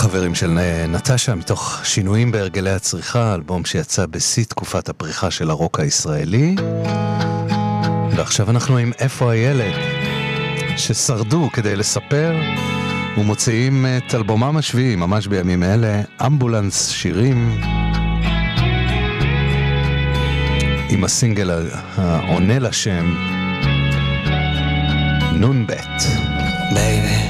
החברים של נטשה מתוך שינויים בהרגלי הצריכה, אלבום שיצא בשיא תקופת הפריחה של הרוק הישראלי. ועכשיו אנחנו עם איפה הילד, ששרדו כדי לספר ומוציאים את אלבומם השביעי ממש בימים אלה, אמבולנס שירים, עם הסינגל העונה לשם נון בית. Baby